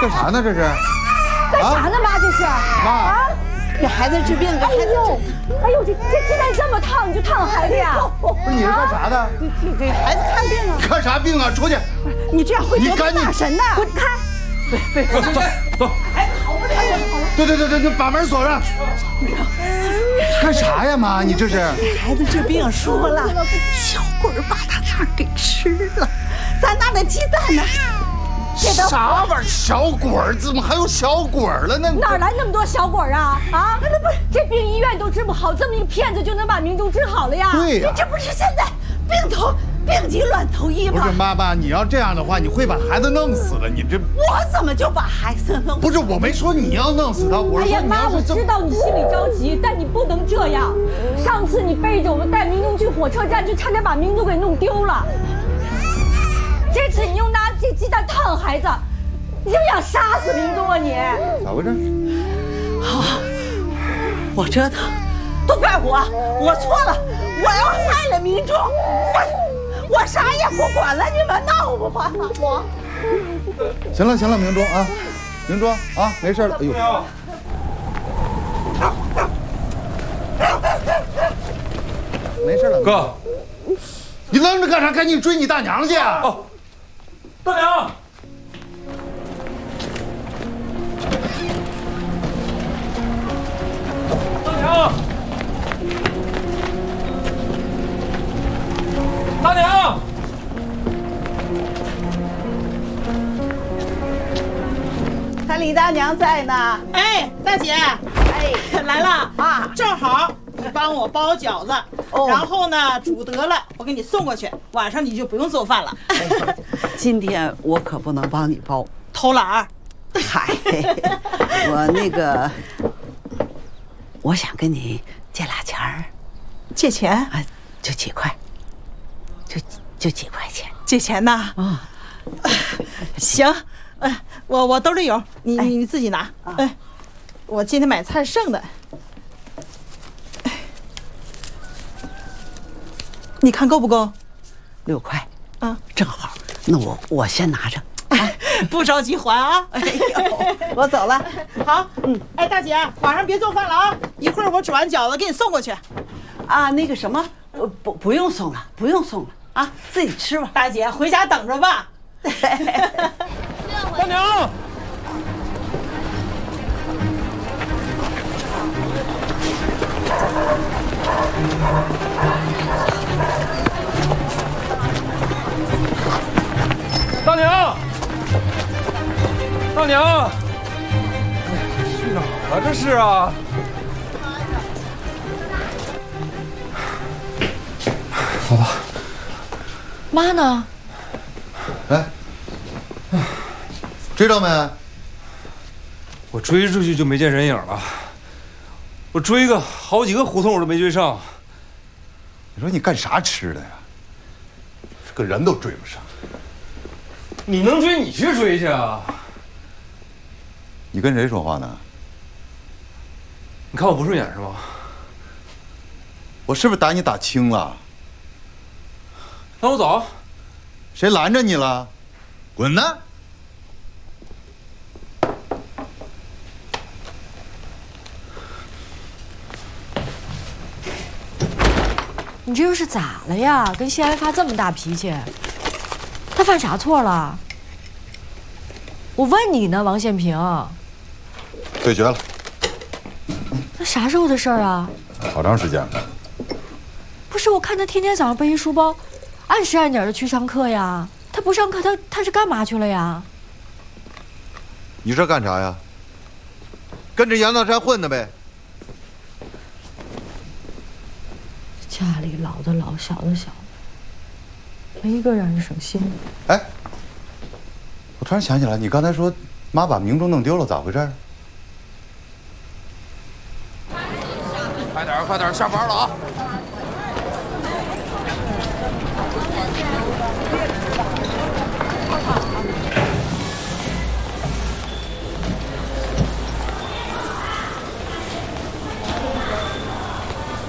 干啥呢？这是？ 干啥呢，妈？这是？ 妈啊！ 给孩子治病，给孩子治。 哎呦，这鸡蛋这么烫，你就烫孩子呀？ 不是你是干啥的？ 给孩子看病啊！ 看啥病啊？出去！ 你这样会得罪大神的。 滚开！ 走。 孩子好不了， 对，把门锁上。干啥呀，妈？你这是？ 给孩子治病说了，小鬼把他那儿给吃了，咱拿那鸡蛋呢？ 啥玩意儿？小鬼儿？怎么还有小鬼儿了呢？ 哪来那么多小鬼儿啊？啊，那不是这病医院都治不好，这么一个骗子就能把明珠治好了呀？ 对呀， 这不是现在病急乱投医吗？ 不是妈，你要这样的话，你会把孩子弄死的。你这我怎么就把孩子弄死？ 不是我没说你要弄死他，我是说你妈，我要是这么。 知道你心里着急，但你不能这样。上次你背着我们带明珠去火车站，就差点把明珠给弄丢了。这次你又拿这鸡蛋烫孩子，你就想杀死明珠啊你？ 咋回事？ 好，我折腾，都怪我错了，我要害了明珠，我啥也不管了，你们闹吧我。 行了，明珠啊，明珠啊，没事了。哎呦，没事了。 哥， 你愣着干啥？赶紧追你大娘去啊！ 哦，大娘。大娘， 看李大娘在呢。哎，大姐，哎，来了啊！正好你帮我包饺子，然后呢煮得了，我给你送过去，晚上你就不用做饭了。 今天我可不能帮你包， 偷懒儿。 嗨，我那个，我想跟你借俩钱儿。 借钱啊，就几块，就几块钱。 借钱呐？ 啊， 行，我兜里有，你自己拿。哎，我今天买菜剩的，你看够不够 ？6块。 啊， 正好。那我先拿着。 不着急还啊！ 哎呦，我走了。 好，哎，大姐，晚上别做饭了啊！一会儿我煮完饺子给你送过去。 啊，那个什么，不用送了啊，自己吃吧。 大姐，回家等着吧。 大娘，大娘，去哪儿啊？这是啊。走吧。 妈呢？ 哎，知道没？ 我追出去就没见人影了，我追个好几个胡同我都没追上。 你说你干啥吃的呀？个人都追不上。 你能追你去追去啊！ 你跟谁说话呢？ 你看我不顺眼是吗？ 我是不是打你打轻了？ 那我走。 谁拦着你了？滚呐！ 你这又是咋了呀？跟谢安发这么大脾气，他犯啥错了？我问你呢，王宪平。 对决了。 那啥时候的事儿啊？ 好长时间了。 不是，我看他天天早上背一书包，按时按点的去上课呀。他不上课，他是干嘛去了呀？ 你这干啥呀？跟着杨大山混的呗。 家里老的老，小的小，没一个让人省心的。 哎，我突然想起来，你刚才说妈把明珠弄丢了，咋回事？ 快点，下班了啊！